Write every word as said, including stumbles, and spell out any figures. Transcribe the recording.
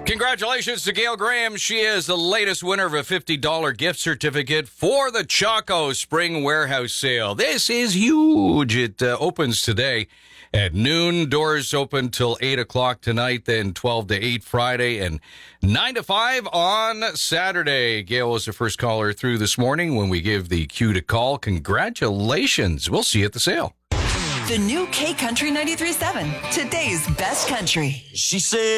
Congratulations to Gail Graham. She is the latest winner of a fifty dollars gift certificate for the Choco Spring Warehouse Sale. This is huge. It uh, opens today at noon. Doors open till eight o'clock tonight, then twelve to eight Friday, and nine to five on Saturday. Gail was the first caller through this morning when we give the cue to call. Congratulations. We'll see you at the sale. The new K Country ninety-three point seven, today's best country. She said.